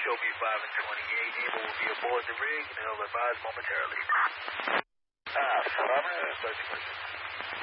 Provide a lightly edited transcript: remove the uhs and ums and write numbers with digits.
show me 5 and 28. Able will be aboard the rig, and he'll advise momentarily. Affirmative, 30%.